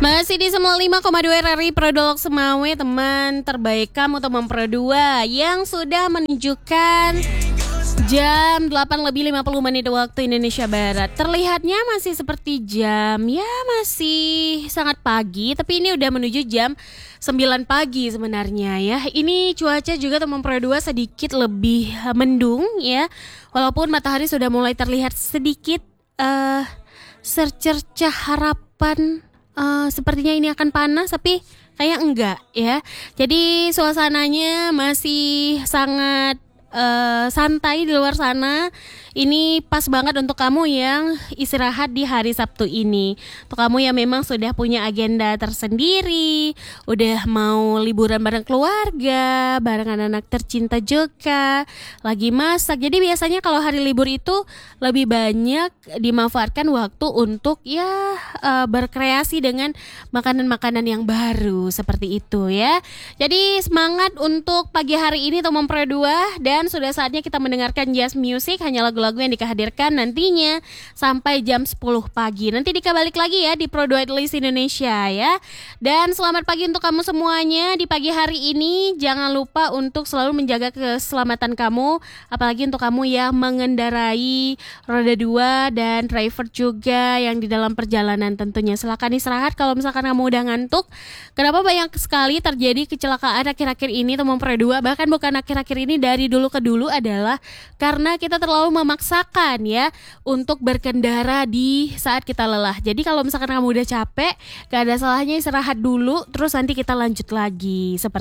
Masih di 95,2 RRI Prodolog Semawe, teman terbaik kamu teman Pro 2 yang sudah menunjukkan jam 8:50 waktu Indonesia Barat. Terlihatnya masih seperti jam masih sangat pagi, tapi ini udah menuju jam 9 pagi sebenarnya ya. Ini cuaca juga teman Pro 2 sedikit lebih mendung ya. Walaupun matahari sudah mulai terlihat sedikit secercah harapan. Sepertinya ini akan panas, tapi kayak enggak ya. Jadi suasananya masih sangat santai di luar sana. Ini pas banget untuk kamu yang istirahat di hari Sabtu ini. Untuk kamu yang memang sudah punya agenda tersendiri, udah mau liburan bareng keluarga, bareng anak-anak tercinta juga, lagi masak. Jadi biasanya kalau hari libur itu lebih banyak dimanfaatkan waktu untuk berkreasi dengan makanan-makanan yang baru seperti itu ya. Jadi semangat untuk pagi hari ini teman Pro 2, dan sudah saatnya kita mendengarkan jazz music, hanya lagu-lagu yang dikehadirkan nantinya sampai jam 10 pagi. Nanti Dika balik lagi ya di Pro 2 List Indonesia ya. Dan selamat pagi untuk kamu semuanya di pagi hari ini. Jangan lupa untuk selalu menjaga keselamatan kamu, apalagi untuk kamu yang mengendarai roda 2 dan driver juga yang di dalam perjalanan tentunya. Silakan istirahat kalau misalkan kamu udah ngantuk. Kenapa banyak sekali terjadi kecelakaan akhir-akhir ini teman Pro 2, bahkan bukan akhir-akhir ini, dari dulu ke dulu adalah karena kita terlalu memaksakan ya untuk berkendara di saat kita lelah. Jadi kalau misalkan kamu udah capek, gak ada salahnya istirahat dulu, terus nanti kita lanjut lagi seperti